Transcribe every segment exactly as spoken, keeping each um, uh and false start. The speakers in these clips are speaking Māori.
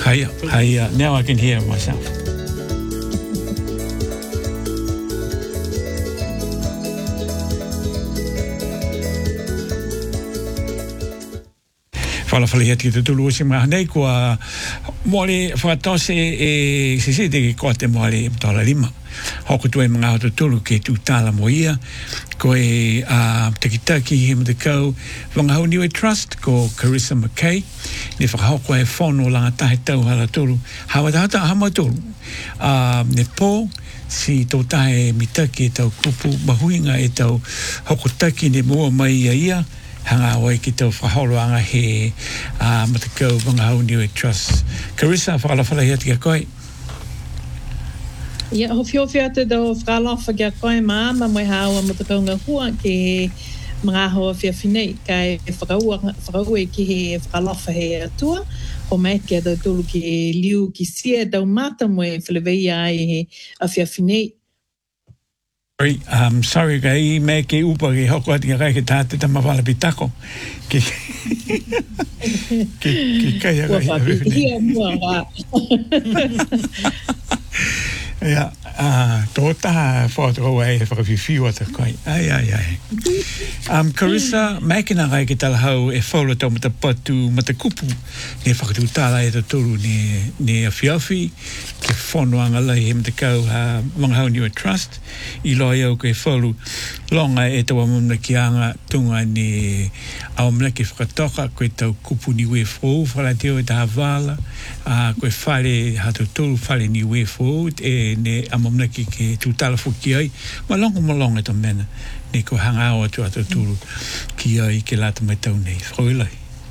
Hiya, hiya. Now I can hear myself. Fala fala heti te tulu si ma nei kua mole fa tose e se se de ko te mole tola lima. Hoko tu e mga hoto tulu ke tu tala mo ia ko e a te kitaki him de ko wanga ho Niue Trust ko Carissa McKay ne fa hoko e fono langa tahe tau hala tulu hawa tata hama tulu a ne po si tau tahe mitaki tau kupu mahuinga e tau hoko taki ne mua mai ia ia hanga wai ki tau whaholoanga he uh, matakau wanga hau Niue Trust. Carissa, whakalawhala hea tia koe? Ia, ho fio fio te do whakalawa kia koe maa, ma moe hawa matakau ngā hua ki mga hoa fia whinei, kai whakaua ki he whakalawa he atua, o mai kia tau tulu ki liu ki sia tau mata moe whalewei ai he a fia whinei. Sorry, um, sorry kai me ke upa ke hoko ati kai ke tate ta mawala pitako. Ke ke ke kai ai. Wa hia mua wa. Ja, ah, tota foto wai for fi fi wat kai. Ai ai ai. Um Carissa, makina kai ke tal hau e follow to met patu met kupu. Ne fa tu tala e tolu ne ne afiafi ke fono anga lai hem te kau ha wanga hau Niue Trust. I loi au ke follow longa e to mamna ki anga tunga ni au mna ke fratoka ko tau kupu ni we fo fala te o ta vala a ko fale ha to tolu fale ni we fo e ne amamna ki ke tu tala fuki ai malongo malongo to mena ne ko hanga o tu atu tulu ki ai ke lata mai tau nei froilai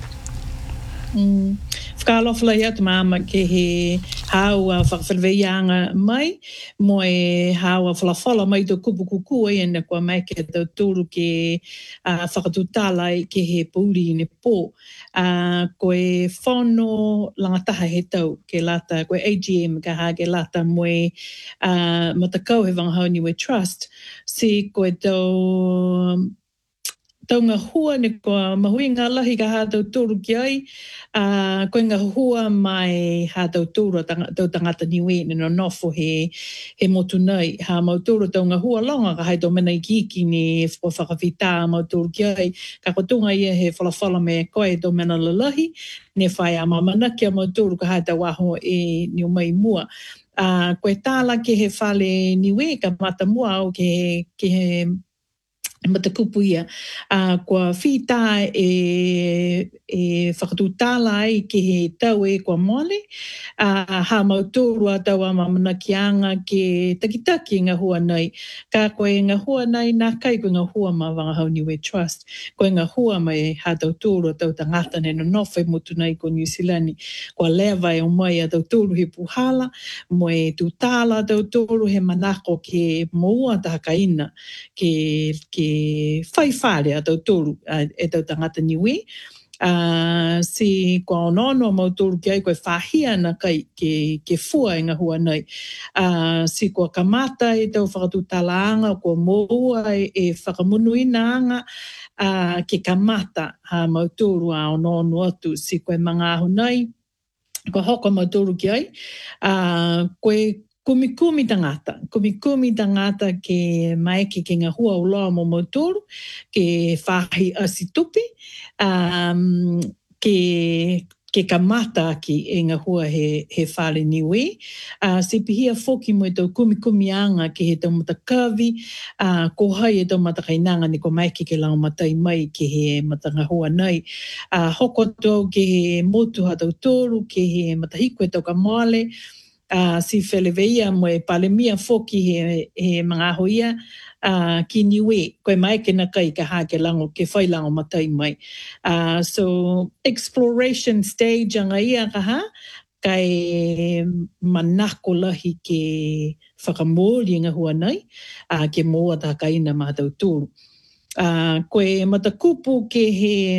Mm. Whakalawhala ia te māma ke he haua whakawhilweianga mai, mo e haua whalawhala mai tō kupu kuku e ena kua mai ke tau tūru ke uh, whakatutala i ke he pūri ne pō. Uh, ko e whono langataha he tau ke lata, ko e A G M ka ha ke lata mo e uh, matakau he wangahau Niue Trust, si ko e tau tau ngā hua ne kua mahui ngā lahi ka hātau tūru ki ai, uh, koe ngā hua mai hātau tūru tau tangata niwe ne no nofo he, he motu nei. Ha mau tūru tau ngā hua longa ka hai tau mena i kiki ni fo whakawhita mau tūru ki ai. Ka kotunga ia he whalawhala me koe tau mena lalahi, ne whai a mamana kia mau tūru ka hai tau aho e ni o mai mua. Uh, koe tāla ke he whale niwe ka mata mua au ke, ke he matakupu ia. Uh, kua whita e, e whakatutala ai ke he tau e kua mole. Uh, ha mautūrua tau a mamana ki anga ke takitaki ngā hua nei. Ka koe ngā hua nei nā kai koe ngā hua ma wangahau Niue Trust. Koe ngā hua mai ha tau tūrua tau tangata ne no nowhai mutu nei ko New Zealand. Kua lea vai o mai a tau tūru he puhala, mo e tūtala tau tūru he manako ke moua tahakaina ke, ke whai whare a tau tōru e tau tangata niwe. Uh, si kua onono mau tōru ki ai koe whahia na kai ke, ke fua i ngā hua nei. Uh, si kua kamata e tau whakatutalaanga, kua moua e, e whakamunuina anga uh, ke kamata ha mau tōru a onono atu si koe mga ahu nei. Kua hoko mau tōru ki ai. Uh, koe Kumi kumi tangata, kumi kumi tangata ke maeke ke ngā hua uloa mo motoru, ke whahi asitupi, um, ke, ke kamata ki e ngā hua he, he whare niwe. Uh, se pihia whoki mo e tau kumi kumi anga ke he tau matakawi, uh, ko hai e tau matakainanga ni ko maeke ke lau matai mai ke he matanga hua nei. Uh, hoko tau ke he motu ha tau toru, ke he matahiku e tau ka moale, Uh, si wheleweia mo e palemia whoki he, he mga hoia uh, ki niwe, koe mai ke na kai ka hā ke lango, ke whai lango matai mai. Uh, so, exploration stage anga ia ka hā, kai manako lahi ke whakamōri ngā hua nei, uh, ke moa tā kaina mātau tūru. Uh, koe matakupu ke he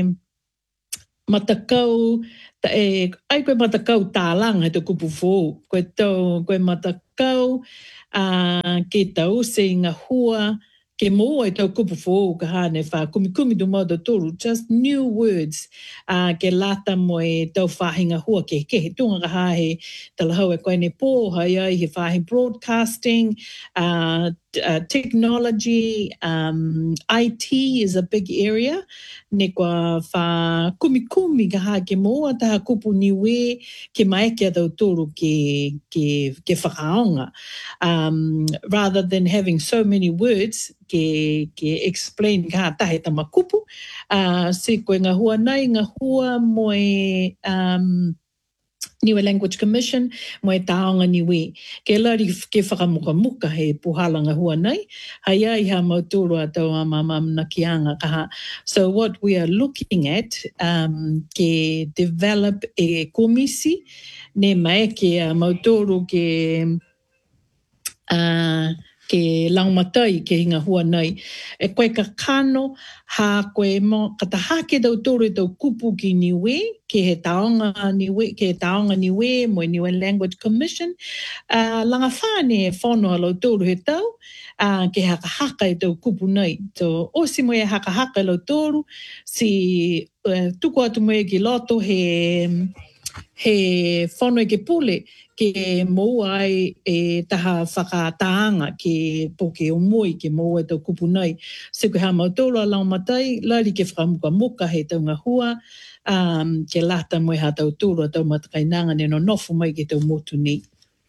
matakau, ta e, ai koe matakau tālanga he te kupu fōu. Koe tau, koe matakau uh, ke tau se ngā hua ke mo e tau kupu fo ka hane wha kumi kumi do modo tolu, just new words uh, ke lata mo e tau whahinga hua ke ke he tunga ka hae tala hau e koe ne pō hai ai he whahi broadcasting, uh, uh, technology, um, I T is a big area. Ne kua wha kumi kumi ka hae ke mo a taha kupu niwe ke mai ke tau tolu ke, ke, ke whakaonga. Um, rather than having so many words, ke, ke explain ka tahe tama kupu, uh, se koe ngā hua nei, ngā hua moe um, Niue Language Commission, moe taonga niwe. Ke lari ke whakamuka muka he puhala ngā hua nei, hai ai ha mautoro a tau a mamamna ki anga kaha. So what we are looking at, um, ke develop e komisi, ne mai ke uh, mautoro ke Uh, ke laumatai ke hinga hua nei. E koe ka kano, ha koe mo, kata hake dau tore dau kupu ki niwe, ke he taonga niwe, ke he taonga niwe, mo Niue Language Commission, uh, langa whāne e whono alo tore he tau, uh, ke haka haka e dau kupu nei. So, osi mo e haka haka alo tore, si uh, tuku atu mo e ki loto he, he whono e ke pule, ke mou ai e taha whakataanga ke poke o moi ke mou e tau kupu nei. Se koe ha mautoro a lau matai, lari ke whakamuka muka he tau ngā hua, um, ke lata moe ha tau tūro a tau matakainanga ne no nofu mai ke tau motu ni.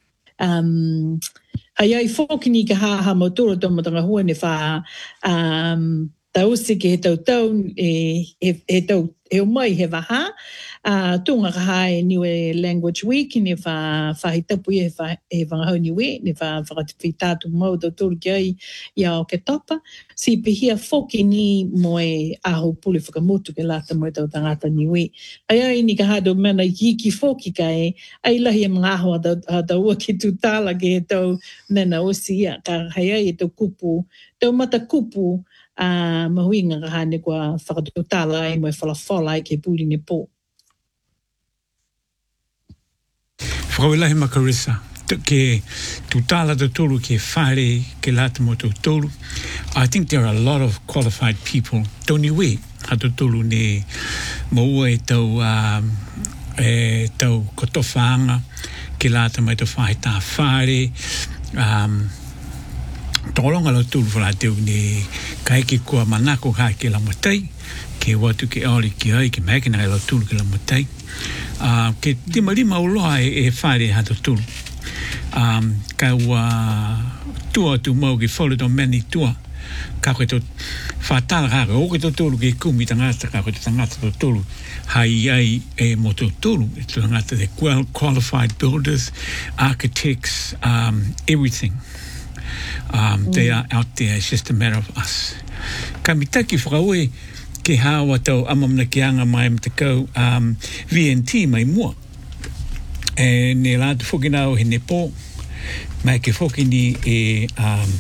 Um, hai ai whoki ni ka ha ha mautoro tau matanga hua ne wha um, tausi ke he tau tau, e, he, he tau he o mai he waha, Uh, tunga ka hae Niue Language Week, ne wha whahitapu e he wangahau niwe, ne wha whakatwhitatu mau tau tūru ki ai ia o ke topa. Si pihia whoki ni moe aho pule whakamotu ke lata moe tau tangata niwe. Ai ai ni ka hado mena hiki whoki ka e, ai lahi e mga aho a tau ua ki tūtala ke he tau nena osi ia, ka hai ai e tau kupu, tau mata kupu uh, mahuinga ka hane kua whakatūtala ai moe whalawhala ai ke puli ne pō. Whakawelahi Makarisa, ke tūtala te tolu ke whare ke lata mo tō tolu. I think there are a lot of qualified people. Tau niwe, ha tō tolu ne maua e tau, um, e tau kotowhaanga ke lata mai tō whae tā whare. Um, Tōronga lo tolu whala teu ne kaike kua manako ka ke la matai, ke watu ke aori ki ai, ke mēkina e lo tolu ke la matai. Uh, ke te marima uloa e, e whare hato tulu. Um, ka ua tua tu mau ki whole mani tua. Ka koe to whatala haka. O koe to tulu ke kumi tangata, ka koe to tangata to tulu. Hai ai e mo to tulu. E to tangata de qualified builders, architects, um, everything. Um, mm. They are out there. It's just a matter of us. Ka mitaki whakaue ke hawa tau amamna ki anga mai me te kau um, V N T mai mua. E ne lātu whoki nao he ne pō, mai ke whoki ni e, um,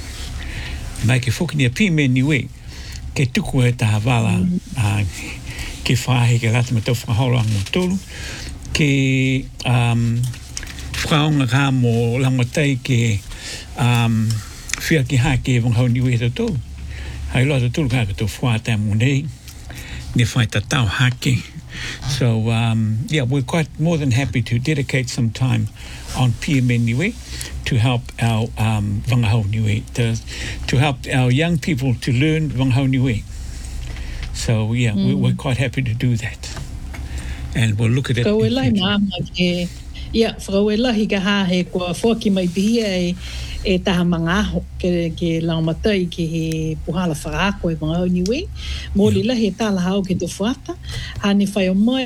mai ke whoki ni a pime niwe, ke tuku e taha wala, uh, ke whahe ke lata me tau whakaholang mo tolu, ke um, whaonga ka mo langatai ke um, whia ki hake e wanghau niwe tau tolu. Hai loa tūru kāka tō whātai munei, ne whai tatau hake. So, um, yeah, we're quite more than happy to dedicate some time on P M N Niue to help our um, Wangahau Niue, to, to help our young people to learn Wangahau Niue. So, yeah, mm. we're, we're quite happy to do that. And we'll look at it. Ko e lai māma ke, ia, whakauelahi ka hahe kua whoki mai pihia e, e taha mga aho ke, ke laumatai ke he puhala whakaako e Wangahau Niue. Mōli lahi e tāla hau ke te whuata. Hane whai o mai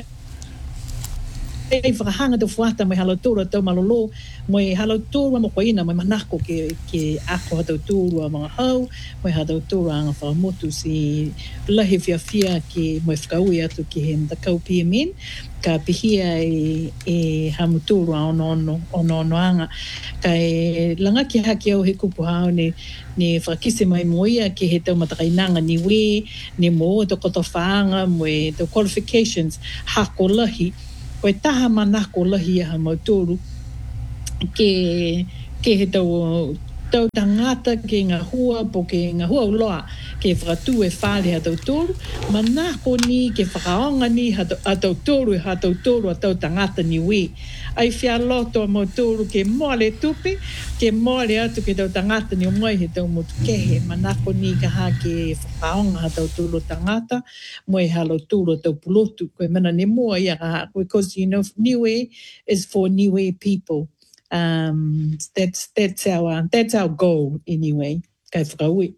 e whakahanga te whuata mai halautura tau malolo, mai halautura mo koina, mai manako ke, ke ako hatautura mga hau, mai hatautura anga whakamotu si lahi fia fia ke mai whakaui atu ki he mtakau P M N, ka pihia e, e hamutura ono ono, ono ono anga. Ka e langa ki haki au he kupu hao ne, ne whakise mai moia ke he tau matakainanga niwe, ne mo to koto whaanga, mo e tau qualifications hako lahi, koe taha manako lahi aha mautoro ke, ke he tau, tau tangata ke ngā hua po ke ngā hua uloa ke whakatū e whāle ha tau tōru, ma nāko ni ke whakaonga ni ha tau tōru ha tau tōru a tau tangata ni we. Ai whia loto a mo tōru ke moale tupi, ke moale atu ke tau tangata ni o mai he tau motu kehe, ma nāko ni ka ha ke whakaonga ha tau tōru tangata, mo e halo tōru a tau pulotu, koe mana ne mua ia ka ha, because you know, Niue is for Niue people. Um, that's that's our that's our goal anyway. Kai whakaui.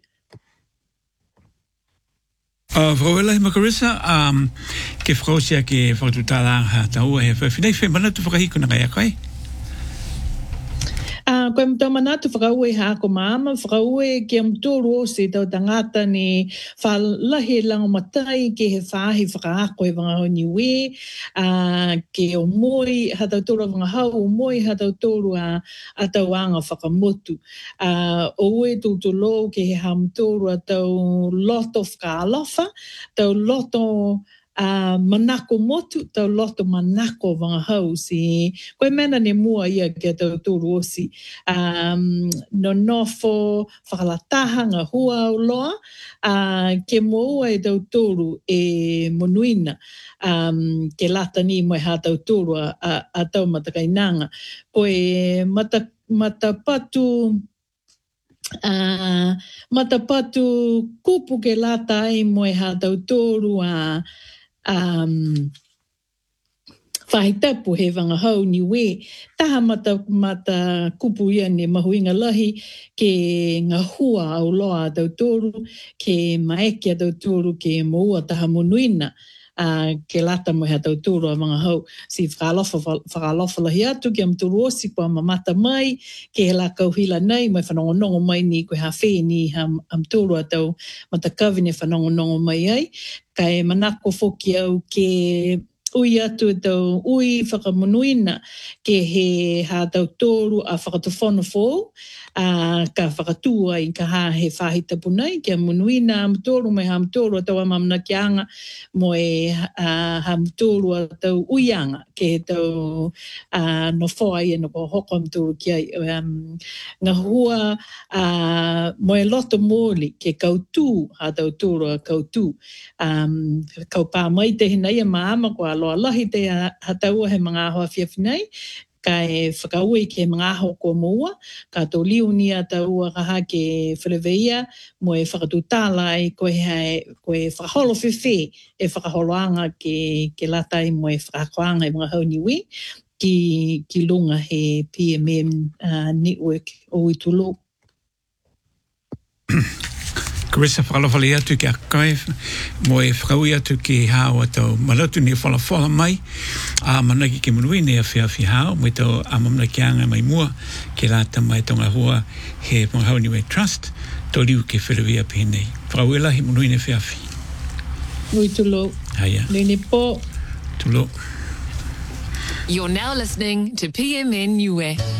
Uh, Vrauela he Carissa, um, ke whakausia ke whakatutala ha taua he whawhinei whi manatu whakahiko na kai a kai? Uh, koe mtau manatu whakaue ha ako maama, whakaue ke mtoro o se tau tangata ni whalahi lango matai ke he whahi whakaako e wangahau ni we, uh, ke o moi ha tau toro wangahau, o moi ha tau toro a, a tau anga whakamotu. Uh, o ue tūtolo ke he ha mtoro a tau loto whakaalofa, tau loto Uh, manako motu, tau loto manako wangahau si, koe mena ne mua ia ke tau tūru osi. Um, no nofo whakalataha ngā hua o loa, uh, ke moua e tau tūru e monuina, um, ke lata ni mo e ha tau tūru a, a, a tau matakainanga. Koe mata, matapatu, uh, matapatu kupu ke lata ai mo e ha tau tūru a um whahitapu he wangahau ni we, taha mata, mata kupu ia ne mahuinga lahi ke ngā hua au loa tau tōru, ke maeke tau tōru, ke moua taha monuina, uh, ke lata mo hea tau tōru a wangahau. Si whakalofa, whakalofa lahi atu, ke amturu osi kua mamata mai, ke he la kauhila nei, mai whanongonongo mai ni koe ha whee ni am, amturu a tau matakawine whanongonongo mai ai. Kai manako whoki au ke ui atu e tau ui whakamonuina ke he ha tau tōru a whakatawhono fōu, uh, ka whakatua i ka ha he whahitapu nei, ke monuina am tōru mai ha tōru a tau amamna ki anga, mo e uh, ha tōru a tau uianga, ke he tau uh, no whoa i e no ko hoko am tōru ki ai. Um, ngā hua uh, mo e loto mōli ke kautū ha tau tōru a kautū. Um, kau pā mai te hinei a maama ko aloa lahi te hataua he mga ahoa whiawhinei, ka e whakaui ke mga aho ko moua, ka tō liu ni a taua kaha ke wheleweia, mo e whakatutala ai koe, hei, koe whakaholo whiwhi e whakaholoanga ke, ke latai mo e whakakoanga e mga hauniwi ki, ki lunga he P M M uh, network o Itulo. Carissa whakalawhale atu ki a kai, mo e whakaui atu ki hao atau malatu ni whalawhala mai, a manaki ke munui ne a whiawhi hao, mo i tau a mamna ki anga mai mua, ke rata mai tonga hua he Mangahau Niue Trust, tō liu ke whelewia pēnei. Whakauela he munui ne whiawhi. Mui tulo. Haia. Nene po. Tulo. You're now listening to P M N Niue.